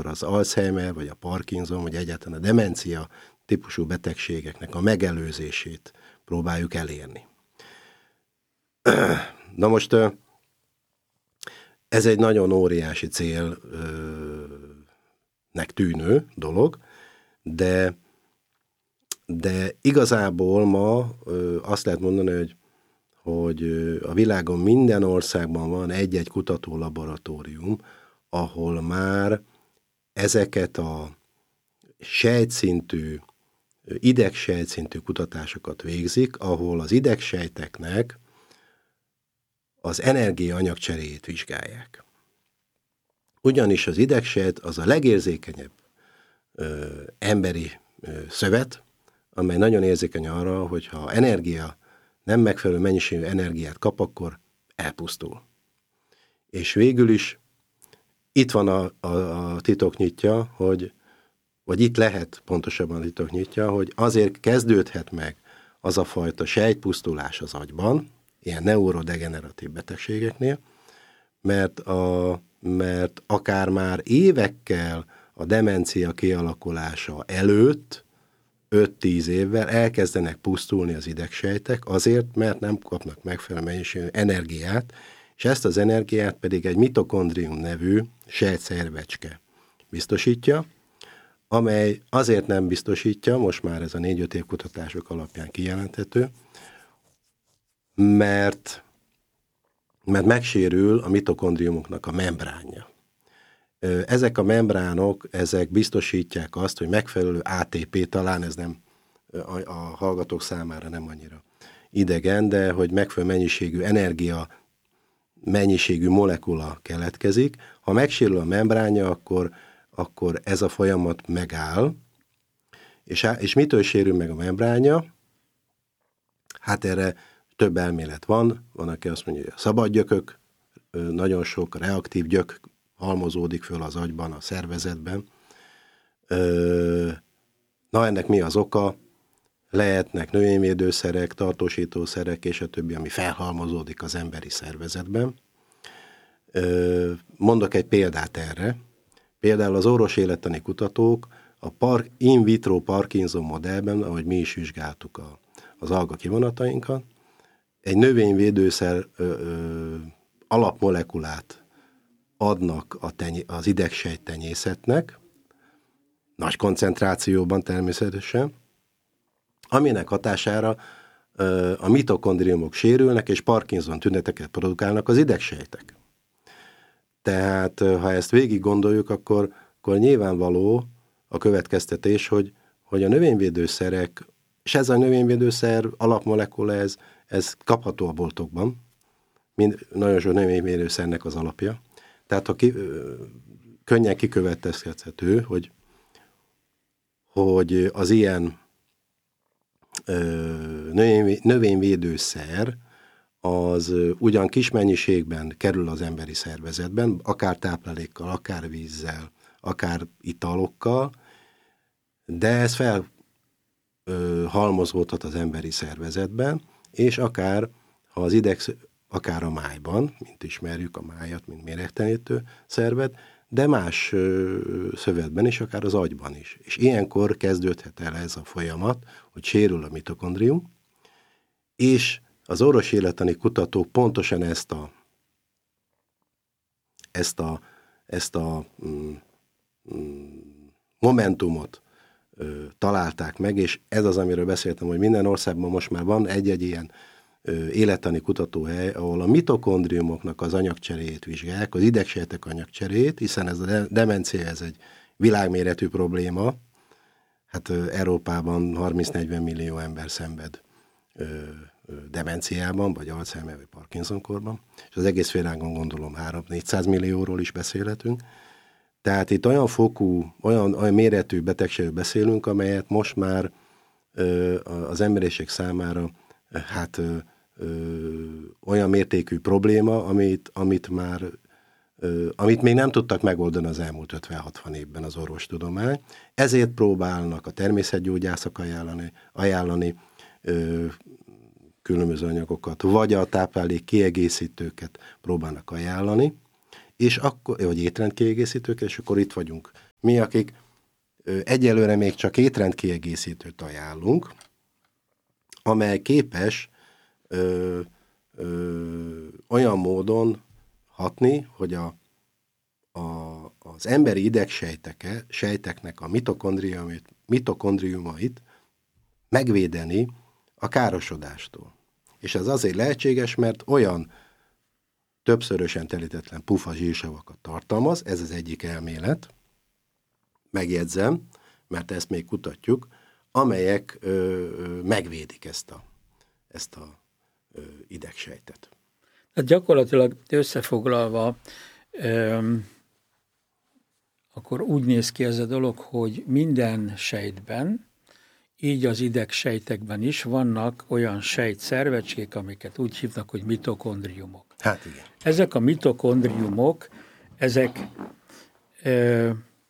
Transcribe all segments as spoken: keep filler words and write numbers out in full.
amikor az Alzheimer, vagy a Parkinson, vagy egyáltalán a demencia típusú betegségeknek a megelőzését próbáljuk elérni. Na most ez egy nagyon óriási célnek tűnő dolog, de, de igazából ma azt lehet mondani, hogy, hogy a világon minden országban van egy-egy kutatólaboratórium, ahol már ezeket a sejtszintű, idegsejtszintű kutatásokat végzik, ahol az idegsejteknek az energiaanyagcseréjét vizsgálják. Ugyanis az idegsejt az a legérzékenyebb ö, emberi ö, szövet, amely nagyon érzékeny arra, hogyha energia, nem megfelelő mennyiségű energiát kap, akkor elpusztul. És végül is itt van a, a, a titoknyitja, hogy, vagy itt lehet pontosabban a titoknyitja, hogy azért kezdődhet meg az a fajta sejtpusztulás az agyban, ilyen neurodegeneratív betegségeknél, mert, a, mert akár már évekkel a demencia kialakulása előtt, öt-tíz évvel elkezdenek pusztulni az idegsejtek, azért, mert nem kapnak megfelelő mennyiségű energiát, és ezt az energiát pedig egy mitokondrium nevű sejtszervecske biztosítja, amely azért nem biztosítja, most már ez a négy-öt év kutatások alapján kijelenthető, mert, mert megsérül a mitokondriumoknak a membránja. Ezek a membránok, ezek biztosítják azt, hogy megfelelő á té pé, talán ez nem a, a hallgatók számára nem annyira idegen, de hogy megfelelő mennyiségű energia, mennyiségű molekula keletkezik. Ha megsérül a membránja, akkor, akkor ez a folyamat megáll. És, és mitől sérül meg a membránja? Hát erre több elmélet van. Van, aki azt mondja, hogy a szabad gyökök, nagyon sok reaktív gyök halmozódik föl az agyban, a szervezetben. Na, ennek mi az oka? Lehetnek növényvédőszerek, tartósítószerek és a többi, ami felhalmozódik az emberi szervezetben. Mondok egy példát erre. Például az orvos élettani kutatók a par- in vitro Parkinson modellben, ahogy mi is vizsgáltuk a, az alga kivonatainkat, egy növényvédőszer ö, ö, alapmolekulát adnak a teny- az idegsejt tenyészetnek, nagy koncentrációban természetesen, aminek hatására ö, a mitokondriumok sérülnek, és Parkinson tüneteket produkálnak az idegsejtek. Tehát, ha ezt végig gondoljuk, akkor, akkor nyilvánvaló a következtetés, hogy, hogy a növényvédőszerek, és ez a növényvédőszer alapmolekula, ez, ez kapható a boltokban, mind, nagyon sok növényvédőszernek az alapja. Tehát ha ki, ö, könnyen kikövetkezhető, hogy, hogy az ilyen ö, növény, növényvédőszer az ugyan kis mennyiségben kerül az emberi szervezetben, akár táplálékkal, akár vízzel, akár italokkal, de ez fel ö, halmozódhat az emberi szervezetben, és akár, ha az idex, akár a májban, mint ismerjük a májat, mint méregtelenítő szervet, de más ö, szövetben is, akár az agyban is. És ilyenkor kezdődhet el ez a folyamat, hogy sérül a mitokondrium, és az orvos élettani kutatók pontosan ezt a, ezt a, ezt a mm, mm, momentumot ö, találták meg, és ez az, amiről beszéltem, hogy minden országban most már van egy-egy ilyen ö, élettani kutatóhely, ahol a mitokondriumoknak az anyagcseréjét vizsgálják, az idegsejtek anyagcseréjét, hiszen ez a demencia, ez egy világméretű probléma. Hát ö, Európában harminc-negyven millió ember szenved ö, demenciában, vagy Alzheimer, vagy Parkinson-korban, és az egész világon gondolom háromszáz-négyszáz millióról is beszélhetünk. Tehát itt olyan fokú, olyan, olyan méretű betegségről beszélünk, amelyet most már ö, az emberiség számára ö, hát ö, ö, olyan mértékű probléma, amit, amit már ö, amit még nem tudtak megoldani az elmúlt ötven-hatvan évben az orvostudomány. Ezért próbálnak a természetgyógyászok ajánlani, ajánlani ö, különböző anyagokat, vagy a táplálék kiegészítőket próbálnak ajánlani, és akkor, vagy étrendkiegészítőket, és akkor itt vagyunk Mi, akik ö, egyelőre még csak étrendkiegészítőt ajánlunk, amely képes ö, ö, olyan módon hatni, hogy a, a, az emberi idegsejteke, sejteknek a mitokondriumait, mitokondriumait megvédeni a károsodástól. És ez azért lehetséges, mert olyan többszörösen telítetlen pufa zsírsavakat tartalmaz, ez az egyik elmélet, megjegyzem, mert ezt még kutatjuk, amelyek ö, ö, megvédik ezt a, ezt a ö, idegsejtet. Tehát gyakorlatilag összefoglalva, öm, akkor úgy néz ki ez a dolog, hogy minden sejtben, így az idegsejtekben is vannak olyan sejtszervecskék, amiket úgy hívnak, hogy mitokondriumok. Hát igen. Ezek a mitokondriumok, ezek ö,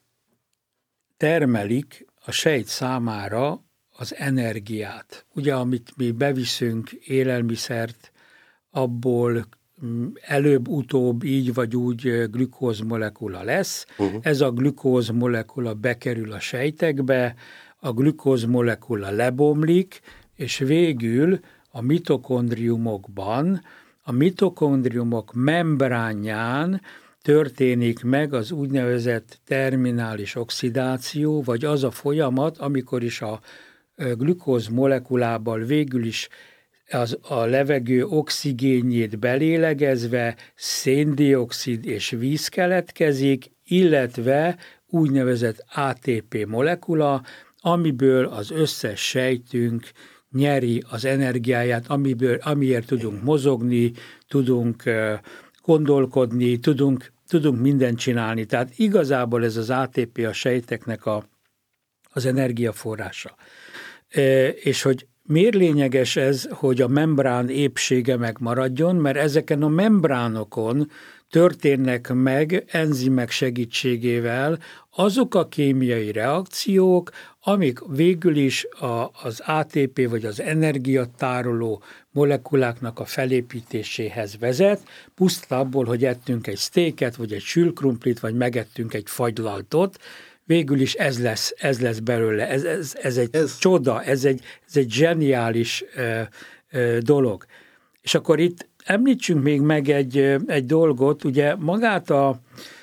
termelik a sejt számára az energiát. Ugye, amit mi beviszünk élelmiszert, abból előbb-utóbb így vagy úgy glükózmolekula lesz. Uh-huh. Ez a glükózmolekula bekerül a sejtekbe, a glükózmolekula lebomlik, és végül a mitokondriumokban, a mitokondriumok membránján történik meg az úgynevezett terminális oxidáció, vagy az a folyamat, amikor is a glükóz molekulával végül is az, a levegő oxigénjét belélegezve széndioxid és víz keletkezik, illetve úgynevezett á té pé molekula, amiből az összes sejtünk nyeri az energiáját, amiből, amiért tudunk mozogni, tudunk gondolkodni, tudunk, tudunk mindent csinálni. Tehát igazából ez az á té pé a sejteknek a, az energiaforrása. E, és hogy miért lényeges ez, hogy a membrán épsége megmaradjon, mert ezeken a membránokon történnek meg enzimek segítségével azok a kémiai reakciók, amik végül is a, az á té pé vagy az energiatároló molekuláknak a felépítéséhez vezet, pusztán abból, hogy ettünk egy sztéket, vagy egy sülkrumplit, vagy megettünk egy fagylaltot, végül is ez lesz, ez lesz belőle. Ez, ez, ez egy ez... csoda, ez egy, ez egy zseniális ö, ö, dolog. És akkor itt említsünk még meg egy, egy dolgot, ugye magát a,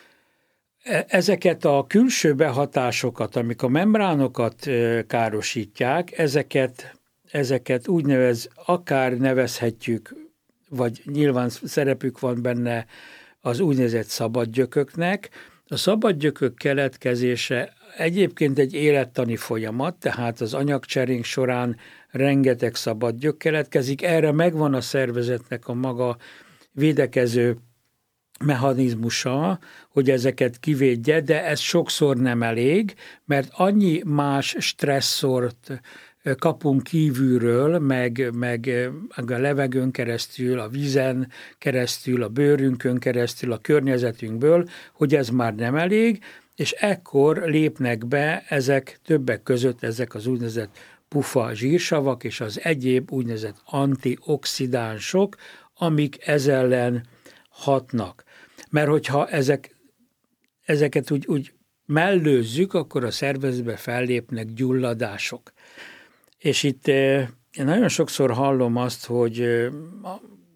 ezeket a külső behatásokat, amik a membránokat károsítják, ezeket, ezeket úgynevez, akár nevezhetjük, vagy nyilván szerepük van benne az úgynevezett szabadgyököknek. A szabadgyökök keletkezése egyébként egy élettani folyamat, tehát az anyagcserénk során rengeteg szabadgyök keletkezik, erre megvan a szervezetnek a maga védekező mechanizmusa, hogy ezeket kivédje, de ez sokszor nem elég, mert annyi más stresszort kapunk kívülről, meg, meg a levegőn keresztül, a vízen keresztül, a bőrünkön keresztül, a környezetünkből, hogy ez már nem elég, és ekkor lépnek be ezek többek között ezek az úgynevezett pufa zsírsavak és az egyéb úgynevezett antioxidánsok, amik ez ellen hatnak. Mert hogyha ezek, ezeket úgy, úgy mellőzzük, akkor a szervezetbe fellépnek gyulladások. És itt én nagyon sokszor hallom azt, hogy a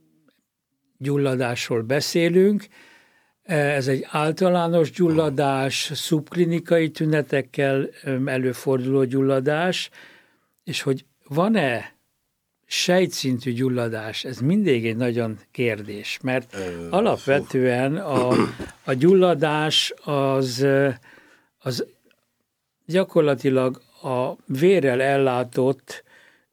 gyulladásról beszélünk, ez egy általános gyulladás, szubklinikai tünetekkel előforduló gyulladás, és hogy van-e sejtszintű gyulladás, ez mindig egy nagyon kérdés, mert Ö, alapvetően a, a gyulladás az, az gyakorlatilag a vérrel ellátott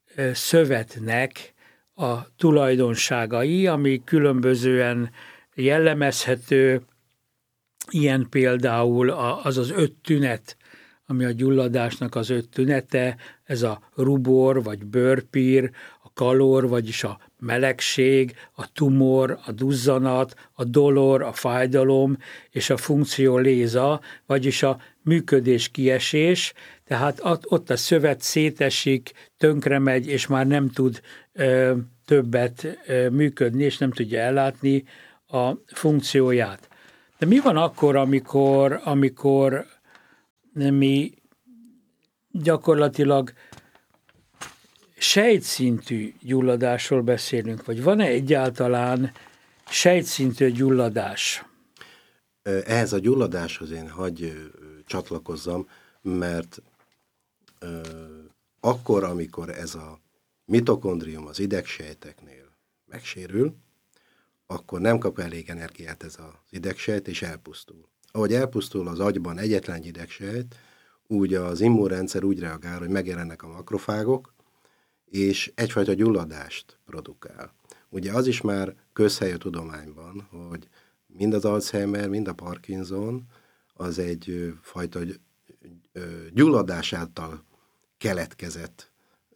szövetnek a tulajdonságai, ami különbözően jellemezhető, ilyen például az az öt tünet, ami a gyulladásnak az öt tünete, ez a rubor vagy bőrpír, a kalor, vagyis a melegség, a tumor, a duzzanat, a dolor, a fájdalom és a funkció léza, vagyis a működés kiesés, tehát ott a szövet szétesik, tönkremegy, és már nem tud ö, többet ö, működni, és nem tudja ellátni a funkcióját. De mi van akkor, amikor, amikor mi gyakorlatilag sejtszintű gyulladásról beszélünk, vagy van-e egyáltalán sejtszintű gyulladás? Ehhez a gyulladáshoz én hagy csatlakozzam, mert ö, akkor, amikor ez a mitokondrium az idegsejteknél megsérül, akkor nem kap elég energiát ez az idegsejt, és elpusztul. Ahogy elpusztul az agyban egyetlen egy idegsejt, úgy az immunrendszer úgy reagál, hogy megjelennek a makrofágok, és egyfajta gyulladást produkál. Ugye az is már közhely a tudományban, hogy mind az Alzheimer, mind a Parkinson az egy fajta gyulladás által keletkezett,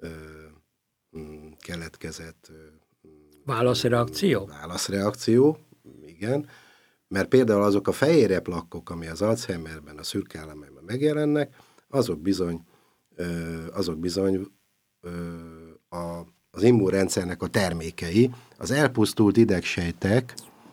keletkezett válaszreakció? Válaszreakció, igen. Mert például azok a fehérje plakkok, ami az Alzheimerben, a szürke állományban megjelennek, azok bizony, azok bizony a, az immunrendszernek a termékei. Az elpusztult idegsejtek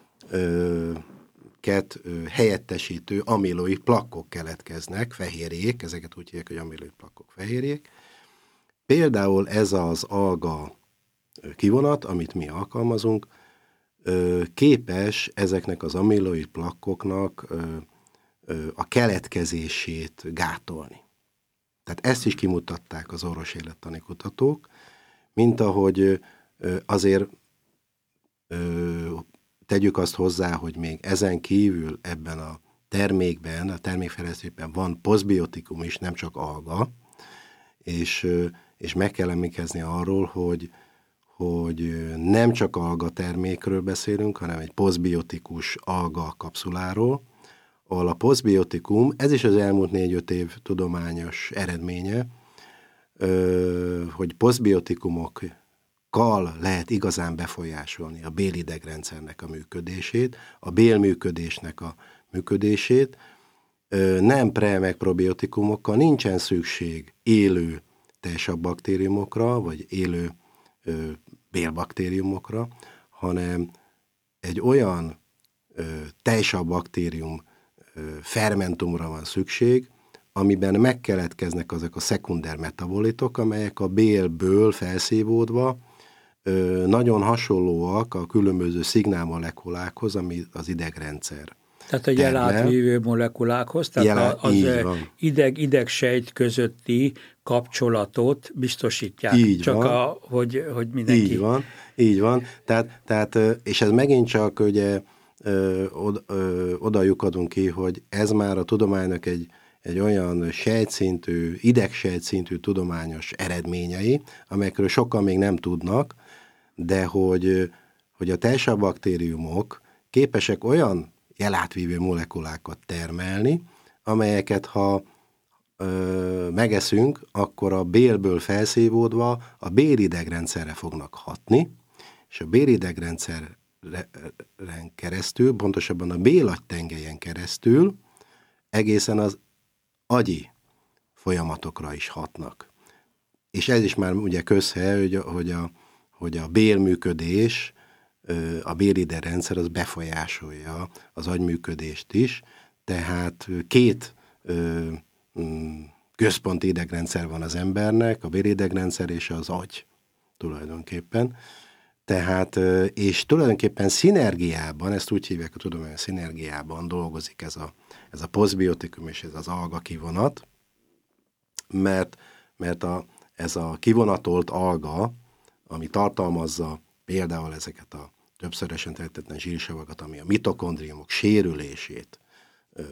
ket helyettesítő amiloid plakkok keletkeznek, fehérjék, ezeket úgy hívják, hogy amiloid plakkok, fehérjék. Például ez az alga kivonat, amit mi alkalmazunk, képes ezeknek az amiloid plakkoknak a keletkezését gátolni. Tehát ezt is kimutatták az orvos élettani kutatók, mint ahogy azért tegyük azt hozzá, hogy még ezen kívül ebben a termékben, a termékfejlesztésben van posztbiotikum is, nem csak alga, és, és meg kell emlékezni arról, hogy, hogy nem csak alga termékről beszélünk, hanem egy posztbiotikus alga kapszuláról, ahol a posztbiotikum, ez is az elmúlt négy-öt év tudományos eredménye, hogy posztbiotikumokkal lehet igazán befolyásolni a bélidegrendszernek a működését, a bélműködésnek a működését, nem pre- meg probiotikumokkal, nincsen szükség élő tejsav baktériumokra, vagy élő bélbaktériumokra, hanem egy olyan tejsav baktérium fermentumra van szükség, amiben megkeletkeznek azok a szekunder metabolitok, amelyek a bélből felszívódva ö, nagyon hasonlóak a különböző szignálmolekulákhoz, ami az idegrendszer. Tehát a jelátvívő molekulákhoz, tehát Jelá, az ideg, idegsejt közötti kapcsolatot biztosítják. Így csak van. A, hogy, hogy mindenki... Így van, így van. Tehát, tehát, és ez megint csak ugye oda, oda lyukadunk ki, hogy ez már a tudománynak egy egy olyan sejtszintű, idegsejtszintű tudományos eredményei, amelyekről sokan még nem tudnak, de hogy, hogy a tejsav baktériumok képesek olyan jelátvívő molekulákat termelni, amelyeket ha ö, megeszünk, akkor a bélből felszívódva a bélidegrendszerre fognak hatni, és a bélidegrendszeren keresztül, pontosabban a bélagytengelyen keresztül egészen az agyi folyamatokra is hatnak. És ez is már ugye közhely, hogy, hogy, a, hogy a bélműködés, a béliderendszer az befolyásolja az agyműködést is, tehát két központi idegrendszer van az embernek, a bélidegrendszer és az agy tulajdonképpen. Tehát, és tulajdonképpen szinergiában, ezt úgy hívják a tudomány, szinergiában dolgozik ez a, ez a posztbiotikum és ez az alga kivonat, mert, mert a, ez a kivonatolt alga, ami tartalmazza például ezeket a többszörösen teltetlen zsírsavakat, ami a mitokondriumok sérülését ö,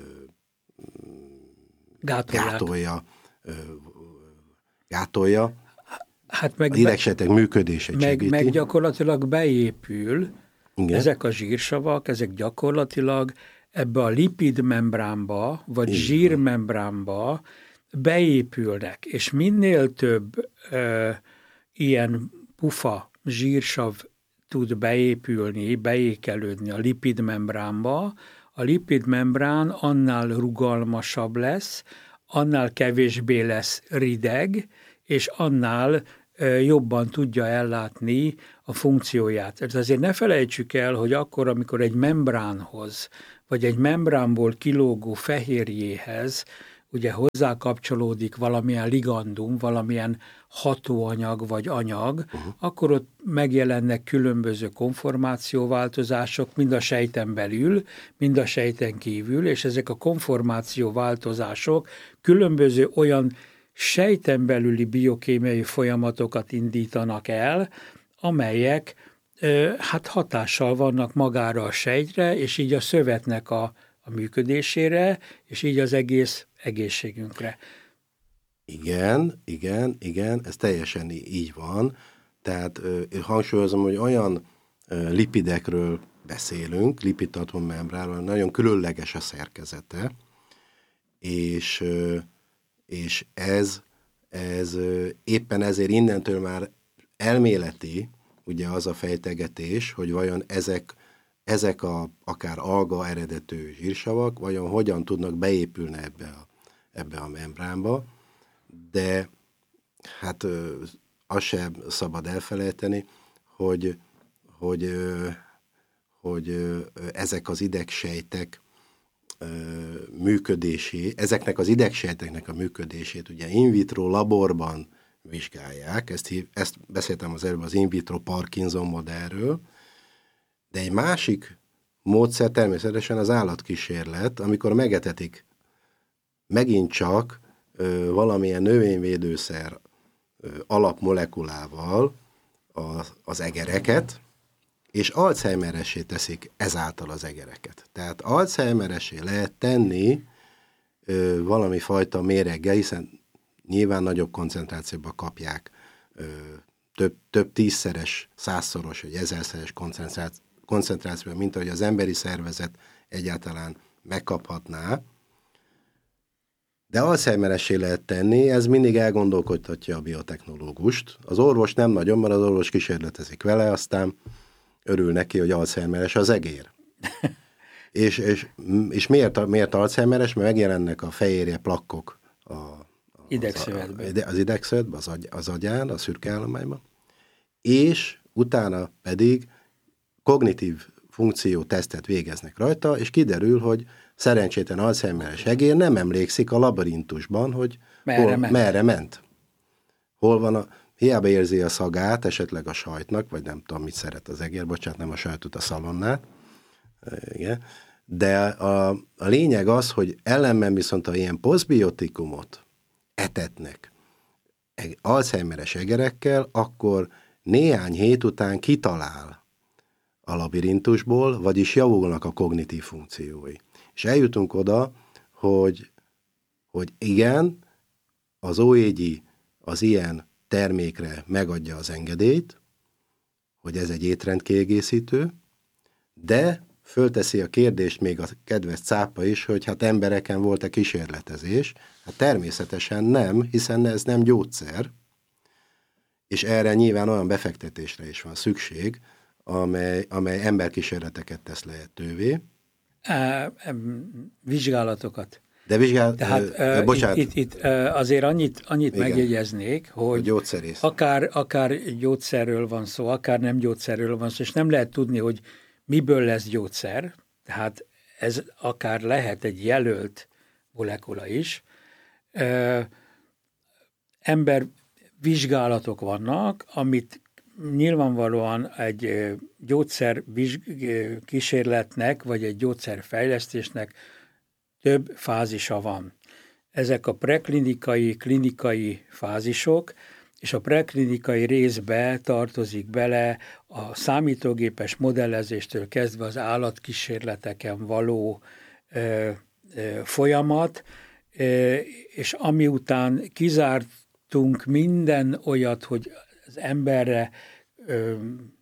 gátolja, ö, gátolja, Hát meg, az idegsejtek működését meg, segíti. meg gyakorlatilag beépül, igen. Ezek a zsírsavak, ezek gyakorlatilag ebbe a lipidmembránba, vagy Igen. zsírmembránba beépülnek, és minél több ö, ilyen pufa zsírsav tud beépülni, beékelődni a lipidmembránba, a lipidmembrán annál rugalmasabb lesz, annál kevésbé lesz rideg, és annál jobban tudja ellátni a funkcióját. Tehát azért ne felejtsük el, hogy akkor, amikor egy membránhoz, vagy egy membránból kilógó fehérjéhez ugye hozzá kapcsolódik valamilyen ligandum, valamilyen hatóanyag vagy anyag, uh-huh. akkor ott megjelennek különböző konformációváltozások, mind a sejten belül, mind a sejten kívül, és ezek a konformációváltozások különböző olyan sejten belüli biokémiai folyamatokat indítanak el, amelyek hát hatással vannak magára a sejtre, és így a szövetnek a, a működésére, és így az egész egészségünkre. Igen, igen, igen, ez teljesen így van. Tehát hangsúlyozom, hogy olyan lipidekről beszélünk, lipid-tartalommembránról, nagyon különleges a szerkezete, és, és ez, ez éppen ezért innentől már elméleti, ugye az a fejtegetés, hogy vajon ezek, ezek a akár alga eredetű zsírsavak, vajon hogyan tudnak beépülni ebbe a, ebbe a membránba, de hát azt sem szabad elfelejteni, hogy, hogy, hogy ezek az idegsejtek működésé, ezeknek az idegsejteknek a működését ugye in vitro laborban vizsgálják, ezt, hív, ezt beszéltem az előbb az in vitro Parkinson modellről, de egy másik módszer természetesen az állatkísérlet, amikor megetetik megint csak ö, valamilyen növényvédőszer ö, alapmolekulával az, az egereket, és Alzheimeressé teszik ezáltal az egereket. Tehát Alzheimeressé lehet tenni ö, valami fajta méreggel, hiszen nyilván nagyobb koncentrációban kapják, ö, több, több tízszeres, százszoros vagy ezerszeres koncentrációban, mint ahogy az emberi szervezet egyáltalán megkaphatná. De Alzheimeressé lehet tenni, ez mindig elgondolkodtatja a biotechnológust. Az orvos nem nagyon, mert az orvos kísérletezik vele, aztán örül neki, hogy Alzheimeres az egér. és, és, és miért, miért Alzheimeres? Mert megjelennek a fehérje plakkok a idegszövetben. Az idegszövetben, az, agy, az agyán, a szürke állományban, és utána pedig kognitív funkció tesztet végeznek rajta, és kiderül, hogy szerencsétlen Alzheimeres egér nem emlékszik a labirintusban, hogy merre, hol, ment. merre ment. Hol van a... Hiába érzi a szagát, esetleg a sajtnak, vagy nem tudom, mit szeret az egér, bocsánat, nem a sajtot, a szalonnát. Igen. De a, a lényeg az, hogy ellenben viszont ha ilyen posztbiotikumot etetnek Alzheimeres egerekkel, akkor néhány hét után kitalál a labirintusból, vagyis javulnak a kognitív funkciói. És eljutunk oda, hogy, hogy igen, az o é gé az ilyen termékre megadja az engedélyt, hogy ez egy étrendkiegészítő, de fölteszi a kérdést még a kedves cápa is, hogy hát embereken volt-e kísérletezés. Hát természetesen nem, hiszen ez nem gyógyszer, és erre nyilván olyan befektetésre is van szükség, amely, amely emberkísérleteket tesz lehetővé. E, vizsgálatokat. De vizsgál... Tehát ö, bocsánat. Itt, itt, itt azért annyit, annyit megjegyeznék, hogy akár, akár gyógyszerről van szó, akár nem gyógyszerről van szó, és nem lehet tudni, hogy miből lesz gyógyszer, tehát ez akár lehet egy jelölt molekula is. Ö, ember vizsgálatok vannak, amit nyilvánvalóan egy gyógyszer kísérletnek, vagy egy gyógyszerfejlesztésnek több fázisa van. Ezek a preklinikai, klinikai fázisok, és a preklinikai részbe tartozik bele a számítógépes modellezéstől kezdve az állatkísérleteken való ö, ö, folyamat, ö, és amiután kizártunk minden olyat, hogy az emberre ö,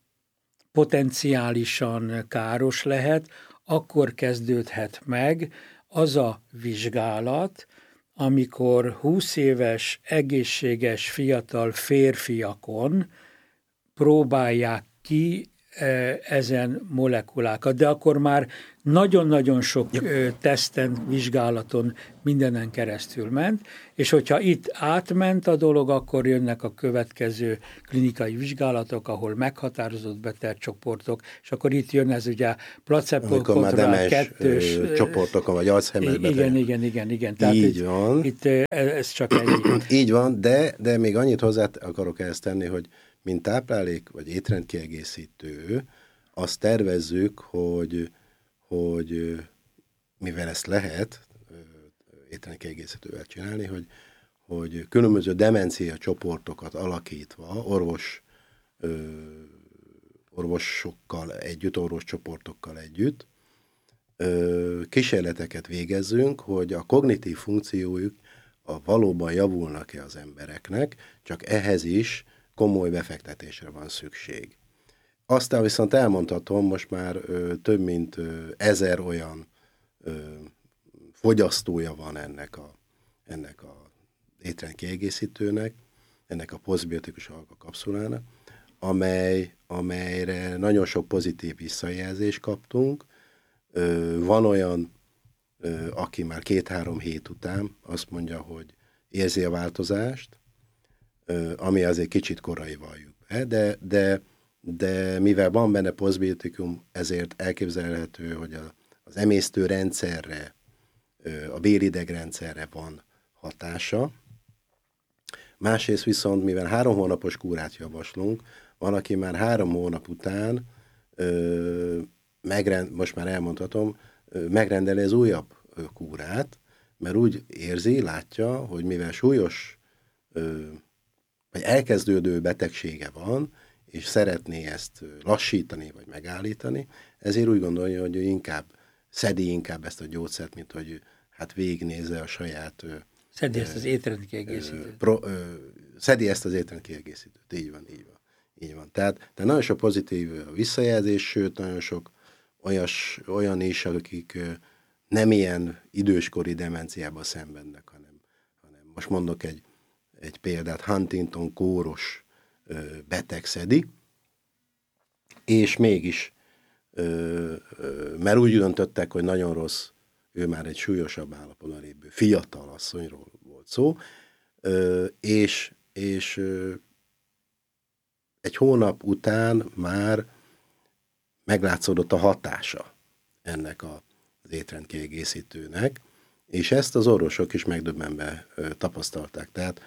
potenciálisan káros lehet, akkor kezdődhet meg az a vizsgálat, amikor húsz éves, egészséges, fiatal férfiakon próbálják ki ezen molekulákat, de akkor már nagyon-nagyon sok ja. teszten, vizsgálaton, mindenen keresztül ment, és hogyha itt átment a dolog, akkor jönnek a következő klinikai vizsgálatok, ahol meghatározott betegcsoportok, és akkor itt jön ez ugye placebo-kontrollált kettős... Ö, csoportokon, vagy Alzheimer beteg. Igen, igen, igen, igen. Tehát így itt, van. Itt ez csak ennyi. Így van, de, de még annyit hozzá akarok ezt tenni, hogy mint táplálék, vagy étrendkiegészítő, azt tervezzük, hogy, hogy mivel ezt lehet étrendkiegészítővel csinálni, hogy, hogy különböző demencia csoportokat alakítva, orvos, orvosokkal együtt, orvoscsoportokkal együtt, kísérleteket végezzünk, hogy a kognitív funkciójuk a valóban javulnak-e az embereknek, csak ehhez is komoly befektetésre van szükség. Aztán viszont elmondhatom, most már ö, több mint ö, ezer olyan ö, fogyasztója van ennek a, ennek a étrendkiegészítőnek, ennek a posztbiotikus alkakapszulának, amely, amelyre nagyon sok pozitív visszajelzést kaptunk. Ö, van olyan, ö, aki már két-három hét után azt mondja, hogy érzi a változást, ami azért kicsit korai valljuk be, de, de, de mivel van benne posztbiotikum, ezért elképzelhető, hogy a, az emésztőrendszerre, a bélidegrendszerre van hatása. Másrészt viszont, mivel három hónapos kúrát javaslunk, van, aki már három hónap után, megrend, most már elmondhatom, megrendeli az újabb kúrát, mert úgy érzi, látja, hogy mivel súlyos vagy elkezdődő betegsége van, és szeretné ezt lassítani, vagy megállítani, ezért úgy gondolja, hogy ő inkább szedi inkább ezt a gyógyszert, mint hogy hát végignézze a saját... Szedi ezt az étrendkiegészítőt. Pro, ö, szedi ezt az étrendkiegészítőt, így van, így van. Így van. Tehát, tehát nagyon sok pozitív visszajelzés, sőt, nagyon sok olyas, olyan is, akik nem ilyen időskori demenciában szenvednek, hanem, hanem most mondok egy egy példát, Huntington kóros ö, beteg szedi, és mégis, ö, ö, mert úgy döntöttek, hogy nagyon rossz, ő már egy súlyosabb állapotban lévő fiatal asszonyról volt szó, ö, és, és ö, egy hónap után már meglátszódott a hatása ennek a, az étrendkiegészítőnek, és ezt az orvosok is megdöbbenve ö, tapasztalták. Tehát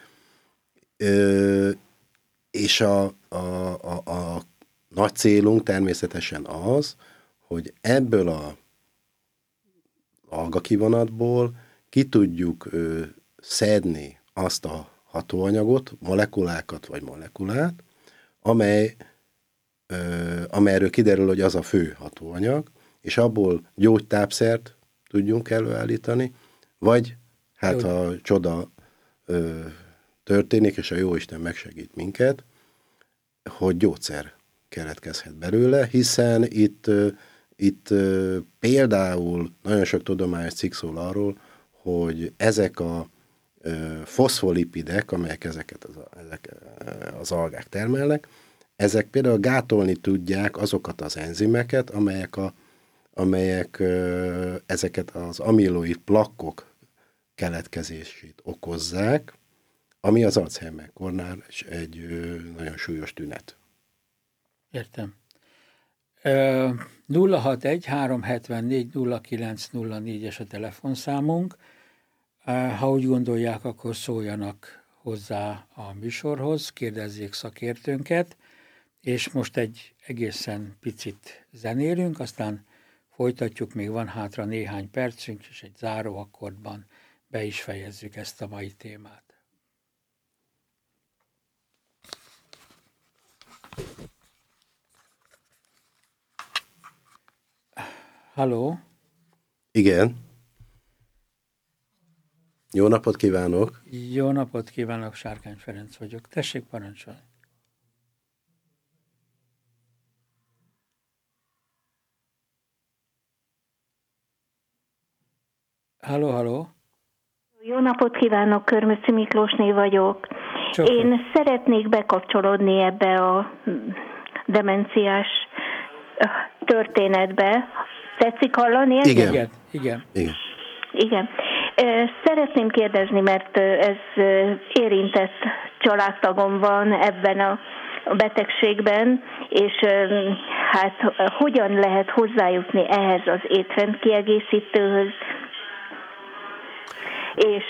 Ö, és a, a, a, a nagy célunk természetesen az, hogy ebből a algakivonatból ki tudjuk ö, szedni azt a hatóanyagot, molekulákat vagy molekulát, amely, ö, amelyről kiderül, hogy az a fő hatóanyag, és abból gyógytápszert tudjunk előállítani, vagy hát ha a csoda ö, történik, és a Jóisten megsegít minket, hogy gyógyszer keletkezhet belőle, hiszen itt, itt például nagyon sok tudományos cikk szól arról, hogy ezek a foszfolipidek, amelyek ezeket az, ezek az algák termelnek, ezek például gátolni tudják azokat az enzimeket, amelyek, a, amelyek ezeket az amiloid plakkok keletkezését okozzák, ami az Alzheimer-kornál egy ö, nagyon súlyos tünet. Értem. nulla hatvanegy három hetvennégy nulla kilenc nulla négyes a telefonszámunk. Ha úgy gondolják, akkor szóljanak hozzá a műsorhoz, kérdezzék szakértőnket, és most egy egészen picit zenélünk, aztán folytatjuk, még van hátra néhány percünk, és egy záró akkordban be is fejezzük ezt a mai témát. Halló? Igen. Jó napot kívánok! Jó napot kívánok, Sárkány Ferenc vagyok. Tessék parancsolni. Halló, halló! Jó napot kívánok, Körmöci Miklósné vagyok. Csokor. Én szeretnék bekapcsolódni ebbe a demenciás történetbe. Tetszik hallani? Ezt? Igen. Igen, igen. Igen. Igen. Szeretném kérdezni, mert ez érintett családtagom van ebben a betegségben, és hát hogyan lehet hozzájutni ehhez az étrendkiegészítőhöz, és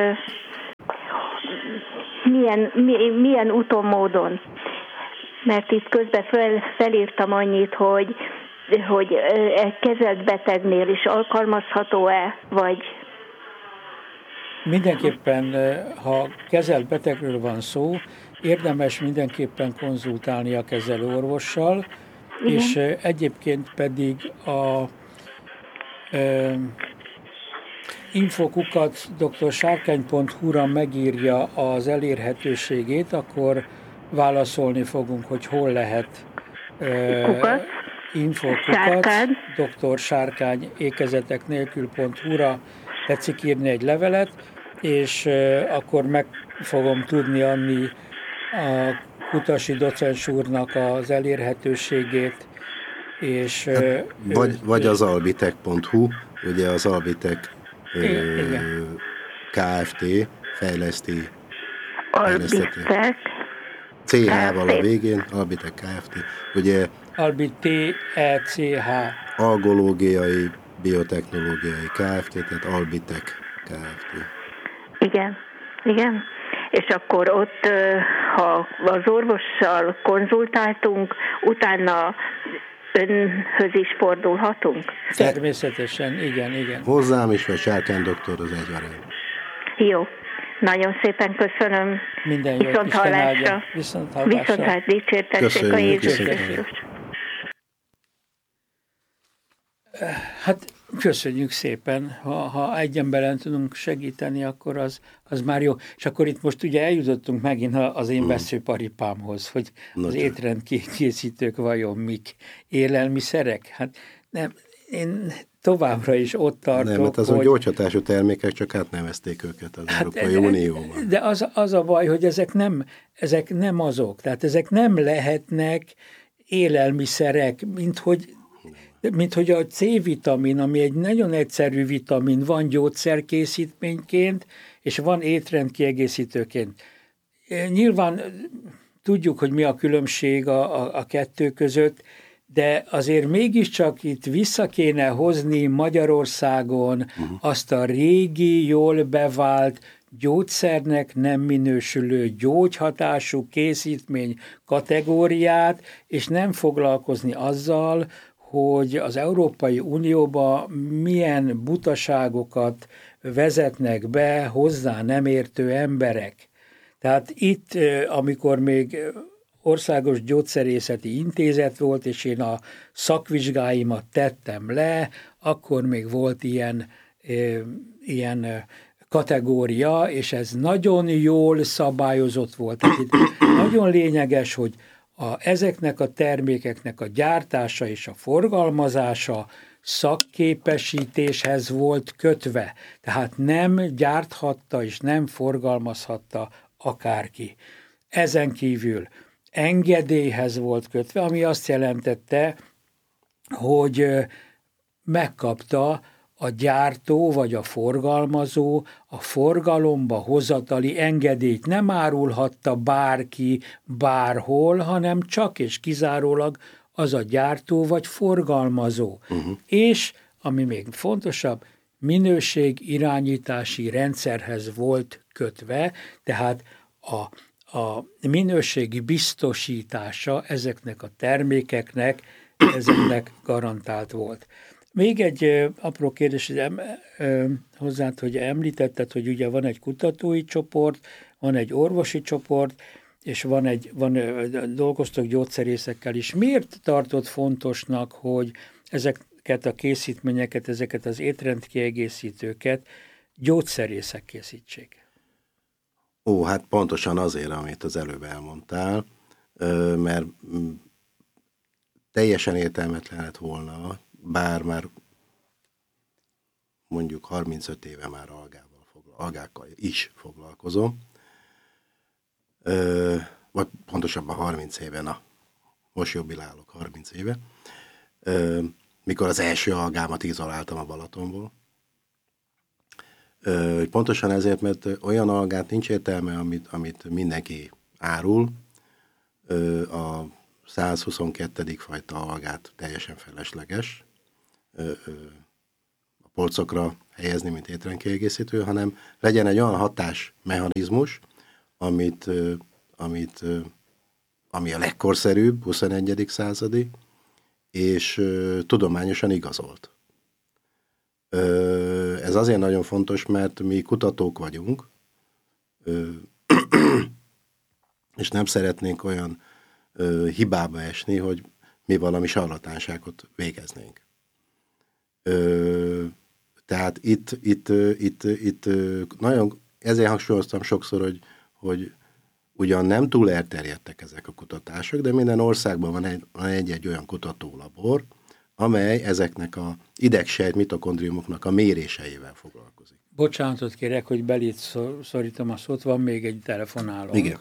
milyen, milyen úton, módon. Mert itt közben fel, felírtam annyit, hogy, hogy egy kezelt betegnél is alkalmazható-e, vagy... Mindenképpen, ha kezelt betegről van szó, érdemes mindenképpen konzultálni a kezelőorvossal, igen. És egyébként pedig a e, infokukat dr sárkány pont hu-ra megírja az elérhetőségét, akkor válaszolni fogunk, hogy hol lehet e, infokukat. dr sárkány ékezetek nélkül pont hu-ra tetszik írni egy levelet, és e, akkor meg fogom tudni adni a Kutasi docens úrnak az elérhetőségét, és... Hát, vagy, vagy az albitek pont hu, ugye az Albitek ö, Kft. fejleszti, Albitek cé há-val a végén, Albitek Kft. Ugye Albi T E C H Algológiai Biotechnológiai Kft., tehát Albitek Kft. Igen, igen. És akkor ott, ha az orvossal konzultáltunk, utána önhöz is fordulhatunk? Természetesen, igen, igen. Hozzám is, vagy Sárkány doktor, az egyaránt. Jó. Nagyon szépen köszönöm. Minden jót, Viszont hallásra. Viszont hallásra. Viszont hát dicsértessék a Jézus Krisztus. Hát köszönjük szépen, ha, ha egy emberen tudunk segíteni, akkor az, az már jó. És akkor itt most ugye eljutottunk megint az én veszőparipámhoz, hogy az étrendkiegészítők vajon mik? Élelmiszerek? Hát nem, én továbbra is ott tartok, Nem, mert azon hogy... gyógyhatású termékek, csak átnevezték őket az hát, Európai Unióban. De az, az a baj, hogy ezek nem, ezek nem azok, tehát ezek nem lehetnek élelmiszerek, mint hogy mint hogy a C-vitamin, ami egy nagyon egyszerű vitamin, van gyógyszerkészítményként, és van étrendkiegészítőként. Nyilván tudjuk, hogy mi a különbség a, a, a kettő között, de azért mégiscsak itt vissza kéne hozni Magyarországon uh-huh. azt a régi, jól bevált, gyógyszernek nem minősülő gyógyhatású készítmény kategóriát, és nem foglalkozni azzal, hogy az Európai Unióba milyen butaságokat vezetnek be hozzá nem értő emberek. Tehát itt, amikor még Országos Gyógyszerészeti Intézet volt, és én a szakvizsgáimat tettem le, akkor még volt ilyen, ilyen kategória, és ez nagyon jól szabályozott volt. Tehát itt nagyon lényeges, hogy A, ezeknek a termékeknek a gyártása és a forgalmazása szakképesítéshez volt kötve, tehát nem gyárthatta és nem forgalmazhatta akárki. Ezen kívül engedélyhez volt kötve, ami azt jelentette, hogy megkapta a gyártó vagy a forgalmazó a forgalomba hozatali engedélyt. Nem árulhatta bárki bárhol, hanem csak és kizárólag az a gyártó vagy forgalmazó. Uh-huh. És, ami még fontosabb, minőség irányítási rendszerhez volt kötve, tehát a, a minőségi biztosítása ezeknek a termékeknek, ezeknek garantált volt. Még egy ö, apró kérdés em, ö, hozzád, hogy említetted, hogy ugye van egy kutatói csoport, van egy orvosi csoport, és van egy, van, ö, dolgoztok gyógyszerészekkel is. Miért tartott fontosnak, hogy ezeket a készítményeket, ezeket az étrendkiegészítőket gyógyszerészek készítsék? Ó, hát pontosan azért, amit az előbb elmondtál, ö, mert teljesen értelmetlen lett volna, bár már mondjuk harmincöt éve már algával foglal, algákkal is foglalkozom, Ö, vagy pontosabban harminc éve, na, most jobbilálok harminc éve, mikor az első algámat izoláltam a Balatonból. Pontosan ezért, mert olyan algát nincs értelme, amit, amit mindenki árul. A százhuszonkettő fajta algát teljesen felesleges a polcokra helyezni, mint étrendkiegészítő, hanem legyen egy olyan hatásmechanizmus, amit, amit, ami a legkorszerűbb, huszonegyedik századi, és tudományosan igazolt. Ez azért nagyon fontos, mert mi kutatók vagyunk, és nem szeretnénk olyan hibába esni, hogy mi valami sarlatánságot végeznénk. Tehát itt, itt, itt, itt nagyon, ezért hangsúlyoztam sokszor, hogy, hogy ugyan nem túl elterjedtek ezek a kutatások, de minden országban van egy, van egy-egy olyan kutatólabor, amely ezeknek a idegsejt mitokondriumoknak a méréseivel foglalkozik. Bocsánatot kérek, hogy belét szorítom a szót, van még egy telefonálónk. Igen.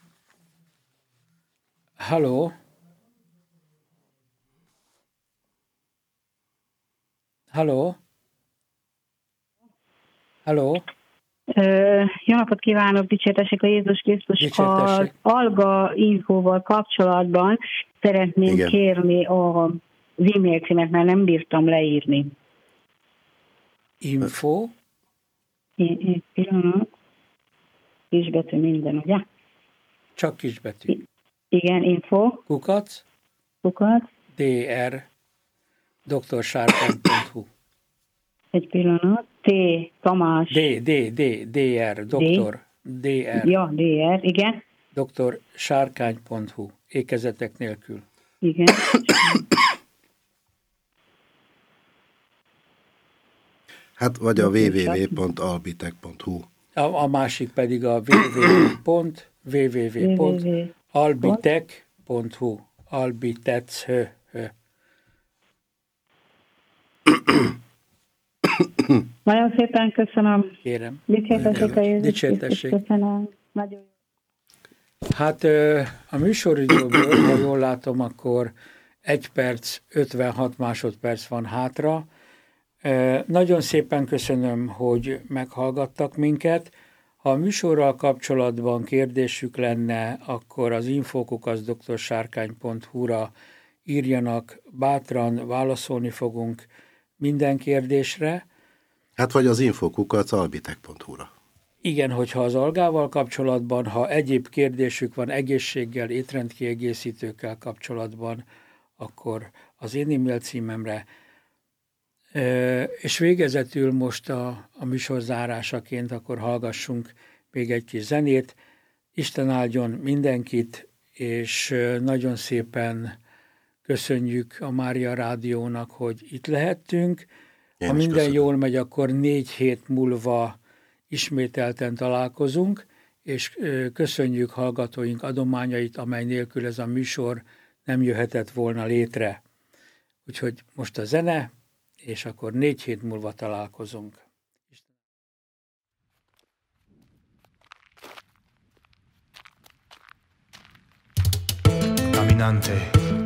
Halló? Halló? Halló? Ö, jó napot kívánok, dicsértessék a Jézus Krisztus. Az Alga infóval kapcsolatban szeretném Igen. kérni a az e-mail címet, mert nem bírtam leírni. Info? Egy pillanat. Kisbetű minden, ugye? Csak kisbetű. Igen, info. Kukac? Kukac. dr. doktorsárkány pont hu. Egy pillanat. T. Tamás. D. D. D. Dr. Doktor. Dr. Ja, dr. Igen. doktorsárkány pont hu. Ékezetek nélkül. Igen. Hát vagy a double-u double-u double-u pont albitek pont hu. A, a másik pedig a www pont www pont albitek pont hu. Albitec. Nagyon szépen köszönöm. Kérem. Dicsértessék a Jézus. Köszönöm. Nagyon jó. Hát a műsoridőből, ha jól látom, akkor egy perc, ötvenhat másodperc van hátra. Nagyon szépen köszönöm, hogy meghallgattak minket. Ha a műsorral kapcsolatban kérdésük lenne, akkor az infókukac doktorsárkány pont hu-ra írjanak, bátran válaszolni fogunk minden kérdésre. Hát vagy az infókukac albitek pont hu-ra. Igen, hogyha az algával kapcsolatban, ha egyéb kérdésük van egészséggel, étrendkiegészítőkkel kapcsolatban, akkor az én e-mail címemre. És végezetül most a, a műsor zárásaként akkor hallgassunk még egy kis zenét. Isten áldjon mindenkit, és nagyon szépen köszönjük a Mária Rádiónak, hogy itt lehettünk. Én ha minden köszönöm. Jól megy, akkor négy hét múlva ismételten találkozunk, és köszönjük hallgatóink adományait, amely nélkül ez a műsor nem jöhetett volna létre. Úgyhogy most a zene, és akkor négy hét múlva találkozunk. Caminante.